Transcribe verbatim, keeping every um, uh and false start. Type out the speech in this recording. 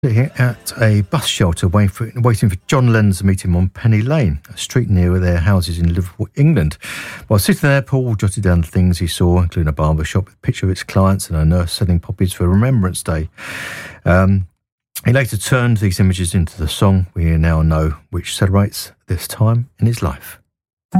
Sitting at a bus shelter waiting for, waiting for John Lennon to meet him on Penny Lane, a street near their houses in Liverpool, England. While sitting there, Paul jotted down the things he saw, including a barber shop with a picture of its clients and a nurse selling poppies for Remembrance Day. Um, he later turned these images into the song we now know, which celebrates this time in his life.